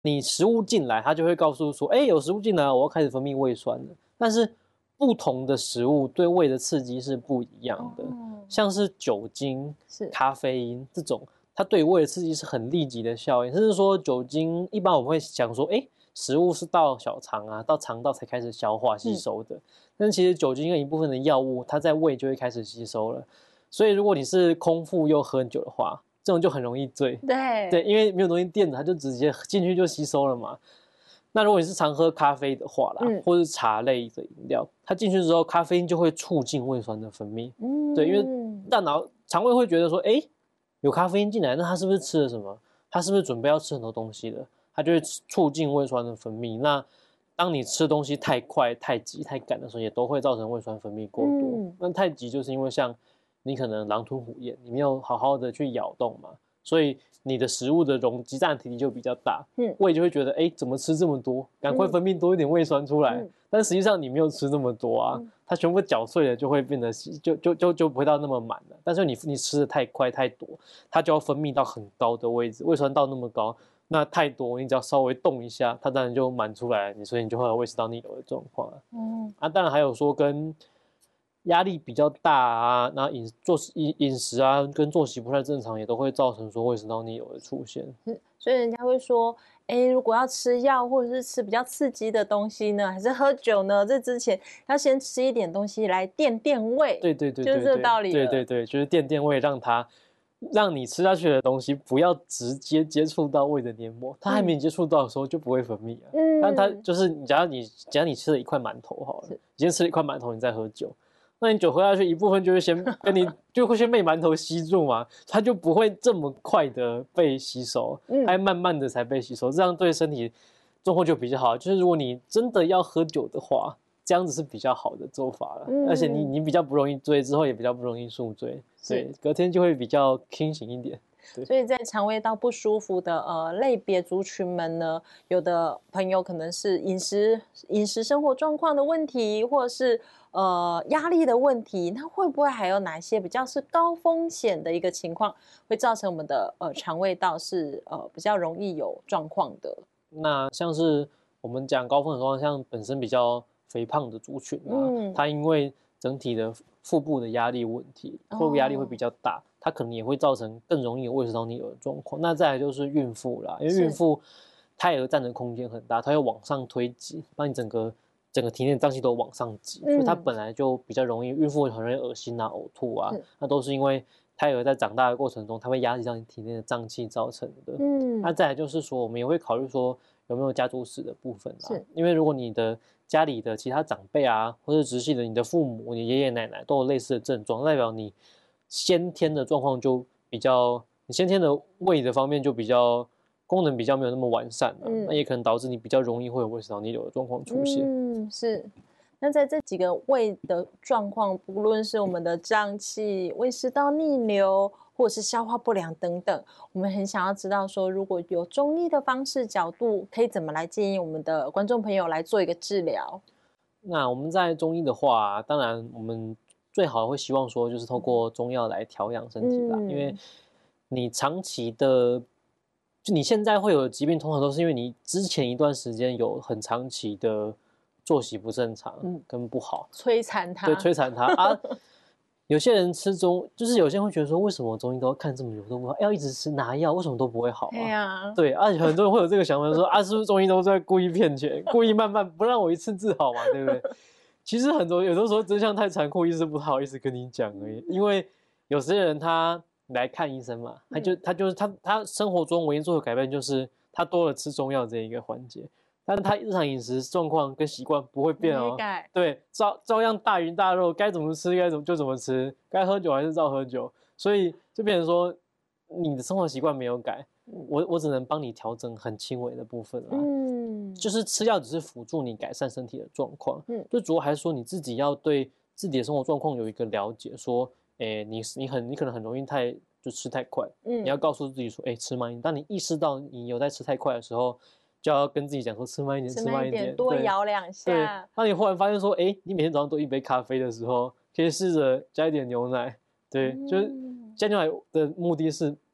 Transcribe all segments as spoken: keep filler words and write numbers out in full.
你食物进来，它就会告诉说，哎，有食物进来，我要开始分泌胃酸了。但是不同的食物对胃的刺激是不一样的，哦、像是酒精、是咖啡因这种，它对胃的刺激是很立即的效应。甚至说酒精，一般我们会想说，哎，食物是到小肠啊，到肠道才开始消化吸收的。嗯、但其实酒精跟一部分的药物，它在胃就会开始吸收了。所以如果你是空腹又喝酒的话，这种就很容易醉， 对对，因为没有东西垫着，它就直接进去就吸收了嘛。那如果你是常喝咖啡的话啦，嗯、或是茶类的饮料，它进去之后，咖啡因就会促进胃酸的分泌。嗯，对，因为大脑肠胃会觉得说，哎，有咖啡因进来，那它是不是吃了什么？它是不是准备要吃很多东西了？它就会促进胃酸的分泌。那当你吃东西太快、太急、太赶的时候，也都会造成胃酸分泌过多。嗯、那太急就是因为像你可能狼吞虎咽，你没有好好的去咬动嘛，所以你的食物的容积占体积就比较大，嗯，胃就会觉得，哎，怎么吃这么多？赶快分泌多一点胃酸出来。嗯、但实际上你没有吃这么多啊，嗯、它全部搅碎了，就会变得就就就就不会到那么满了。但是你你吃的太快太多，它就要分泌到很高的位置，胃酸到那么高，那太多，你只要稍微动一下，它当然就满出来，你所以你就会有胃食道逆流的状况。嗯，啊，当然还有说跟压力比较大啊，然后饮作饮饮食啊，跟作息不太正常，也都会造成说胃食道逆流的出现。 嗯，所以人家会说，哎，如果要吃药或者是吃比较刺激的东西呢，还是喝酒呢？这之前要先吃一点东西来垫垫胃。 对对对， 就是这个道理。 对对对，就是垫垫胃，让它让你吃下去的东西不要直接接触到胃的黏膜，它还没接触到的时候就不会分泌啊。嗯，但它就是你，假如你假如你吃了一块馒头好了，你今天吃了一块馒头，你再喝酒。那你酒喝下去，一部分就会先跟你就会先被馒头吸住嘛，它就不会这么快的被吸收，它慢慢的才被吸收，这样对身体状况就比较好。就是如果你真的要喝酒的话，这样子是比较好的做法了，嗯、而且你你比较不容易醉，之后也比较不容易宿醉，对，隔天就会比较清醒一点。 所以在肠胃道不舒服的呃类别族群们呢，有的朋友可能是饮食饮食生活状况的问题，或者是呃压力的问题，那会不会还有哪些比较是高风险的一个情况，会造成我们的呃肠胃道是呃比较容易有状况的？ 那像是我们讲高风险状况，像本身比较肥胖的族群啊，嗯、它因为整体的腹部的压力问题，腹部压力会比较大。哦，它可能也会造成更容易有胃食道逆流的状况。那再来就是孕妇啦，因为孕妇胎儿占的空间很大，它会往上推挤，把你整个整个体内的脏器都往上挤，嗯、所以它本来就比较容易，孕妇很容易恶心啊、呕吐啊，那都是因为胎儿在长大的过程中，它会压挤到你体内的脏器造成的。嗯，那再来就是说，我们也会考虑说有没有家族史的部分啦，因为如果你的家里的其他长辈啊，或者直系的你的父母、你爷爷奶奶都有类似的症状，代表你先天的状况就比较，你先天的胃的方面就比较功能比较没有那么完善了，嗯、那也可能导致你比较容易会有胃食道逆流的状况出现。 嗯，是。那在这几个胃的状况，不论是我们的胀气、胃食道逆流，或者是消化不良等等，我们很想要知道说，如果有中医的方式角度，可以怎么来建议我们的观众朋友来做一个治疗？ 那我们在中医的话，当然我们最好会希望说，就是透过中药来调养身体啦，嗯、因为你长期的，就你现在会有的疾病，通常都是因为你之前一段时间有很长期的作息不正常，嗯、跟不好， 摧残它， 对，摧残它啊。有些人吃中，就是有些人会觉得说，为什么中医都要看这么久都不好，要一直吃拿药，为什么都不会好啊？ 对啊， 对，而且很多人会有这个想法，说啊，是不是中医都在故意骗钱，故意慢慢不让我一次治好嘛，对不对？其实很多有的时候真相太残酷，医生不好意思跟你讲而已。因为有些人他来看医生嘛，他就他就是他他生活中唯一做的改变就是他多了吃中药这一个环节，但是他日常饮食状况跟习惯不会变哦。对，照照样大鱼大肉，该怎么吃该怎么就怎么吃，该喝酒还是照喝酒。所以就变成说，你的生活习惯没有改，我我只能帮你调整很轻微的部分啦。嗯，就是吃药只是辅助你改善身体的状况。嗯，最主要还是说你自己要对自己的生活状况有一个了解，说，哎，你你很你可能很容易太就吃太快，嗯，你要告诉自己说，哎，吃慢一点。当你意识到你有在吃太快的时候，就要跟自己讲说，吃慢一点，吃慢一点， 多摇两下。 对，当你忽然发现说，哎，你每天早上都一杯咖啡的时候，可以试着加一点牛奶。对，嗯、就是加牛奶的目的是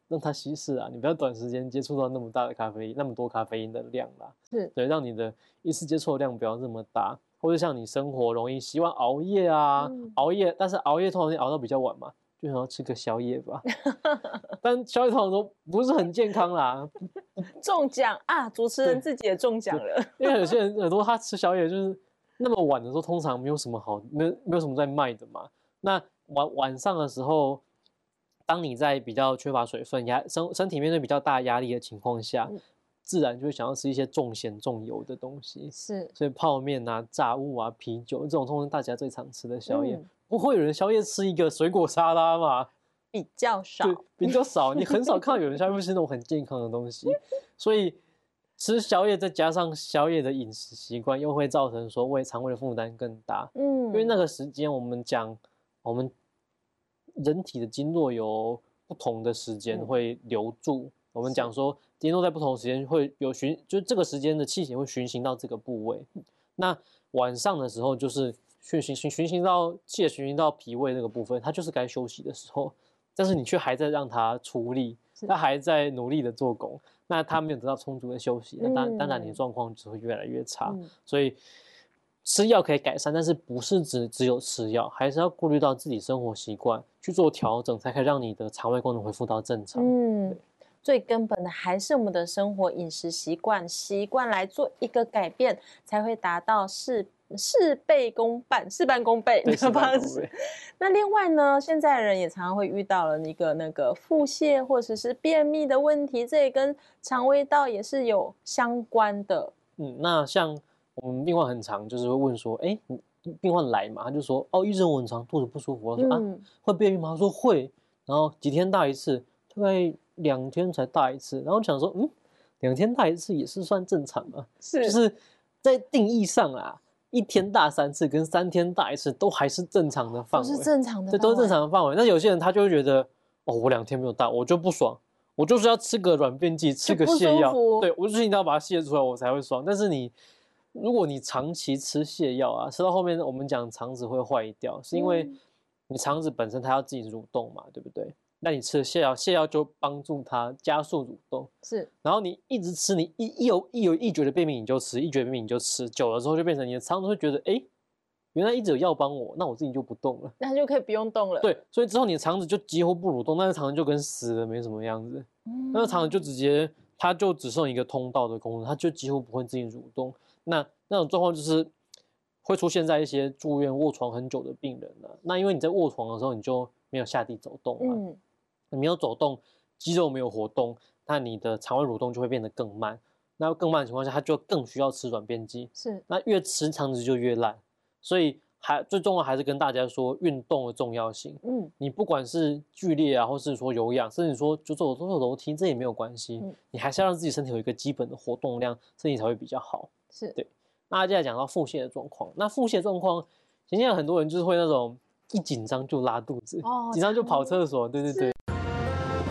让它稀释啊，你不要短时间接触到那么大的咖啡因，那么多咖啡因的量啦。 是， 对，让你的一次接触的量不要这么大，或者像你生活容易习惯熬夜啊，嗯、熬夜，但是熬夜通常你熬到比较晚嘛，就想要吃个宵夜吧。但宵夜通常都不是很健康啦。 中奖啊！主持人自己也中奖了。 因为有些人很多他吃宵夜就是那么晚的时候，通常没有什么好，没有没有什么在卖的嘛。那晚晚上的时候。当你在比较缺乏水分、压身身体面对比较大压力的情况下，嗯、自然就会想要吃一些重咸重油的东西。 是， 所以泡面啊、炸物啊、啤酒这种，通常大家最常吃的宵夜，嗯、不会有人宵夜吃一个水果沙拉嘛？ 比较少， 对，比较少。你很少看到有人宵夜吃那种很健康的东西，所以吃宵夜再加上宵夜的饮食习惯，又会造成说胃肠胃的负担更大。嗯，因为那个时间我们讲我们。人体的经络有不同的时间会流注，嗯、我们讲说经络在不同的时间会有循，就这个时间的气血会循行到这个部位。那晚上的时候就是循行循循行到气血循行到脾胃那个部分，它就是该休息的时候，但是你却还在让它出力，它还在努力的做工，那它没有得到充足的休息，那当当然你的状况只会越来越差，嗯、所以。吃药可以改善，但是不是只只有吃药，还是要顾虑到自己生活习惯去做调整，才可以让你的肠胃功能恢复到正常。 嗯，最根本的还是我们的生活饮食习惯，习惯来做一个改变，才会达到事事倍功半、事半功倍的方式。那另外呢，现在人也常常会遇到了一个那个腹泻或者是便秘的问题，这也跟肠胃道也是有相关的。 嗯，那像。我们病患很常就是会问说，哎，病患来嘛，他就说，哦，医生我很常肚子不舒服，我说、嗯、啊，会便秘吗？他说会，然后几天大一次，大概两天才大一次，然后想说，嗯，两天大一次也是算正常啊， 是， 就是在定义上啊，一天大三次跟三天大一次都还是正常的范围， 都是正常的， 对，都是正常的范围。那有些人他就会觉得，哦，我两天没有大，我就不爽，我就是要吃个软便剂，吃个泻药，对我就是一定要把它泻出来，我才会爽。但是你。如果你长期吃泻药啊，吃到后面我们讲肠子会坏掉，是因为你肠子本身它要自己蠕动嘛，对不对？那你吃了泻药，泻药就帮助它加速蠕动， 是。 然后你一直吃，你一一有一有一觉得便秘你就吃，一觉得便秘你就吃，久了之后就变成你的肠子会觉得，哎，原来一直有药帮我，那我自己就不动了， 那就可以不用动了。 对，所以之后你的肠子就几乎不蠕动，那个肠子就跟死了没什么样子，嗯、那个肠子就直接它就只剩一个通道的功能，它就几乎不会自己蠕动。那那种状况就是会出现在一些住院卧床很久的病人了、啊。那因为你在卧床的时候，你就没有下地走动嘛，嗯、你没有走动，肌肉没有活动，那你的肠胃蠕动就会变得更慢。那更慢的情况下，它就更需要吃软便剂。 是， 那越吃肠子就越烂。所以还最重要还是跟大家说运动的重要性。嗯，你不管是剧烈啊，或是说有氧，甚至说就走走走楼梯，这也没有关系。嗯、你还是要让自己身体有一个基本的活动量，身体才会比较好。 是对，那接下来讲到腹泻的状况。那腹泻状况，现在很多人就是会那种一紧张就拉肚子，哦、紧张就跑厕所，对对对。